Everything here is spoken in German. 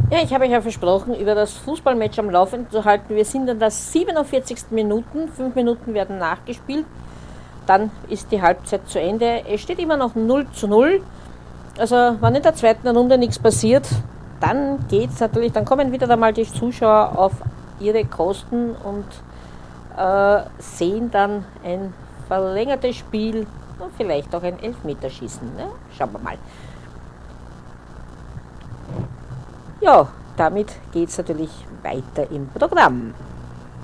Ja, ich habe euch ja versprochen, über das Fußballmatch am Laufenden zu halten. Wir sind in der 47. Minuten. 5 Minuten werden nachgespielt. Dann ist die Halbzeit zu Ende. Es steht immer noch 0:0. Also, wenn in der zweiten Runde nichts passiert, dann geht's natürlich, dann kommen wieder einmal die Zuschauer auf ihre Kosten und sehen dann ein verlängertes Spiel und vielleicht auch ein Elfmeterschießen. Ne? Schauen wir mal. Ja, damit geht es natürlich weiter im Programm.